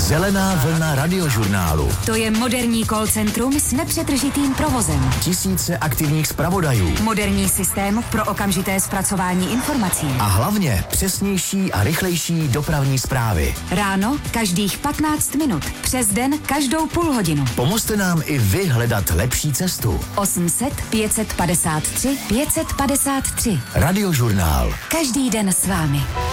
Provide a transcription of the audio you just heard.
Zelená vlna radiožurnálu. To je moderní call centrum s nepřetržitým provozem. Tisíce aktivních zpravodajů. Moderní systém pro okamžité zpracování informací. A hlavně přesnější a rychlejší dopravní zprávy. Ráno každých 15 minut. Přes den každou půl hodinu. Pomozte nám i vy hledat lepší cestu. 800 553 553. Radiožurnál. Každý den s vámi.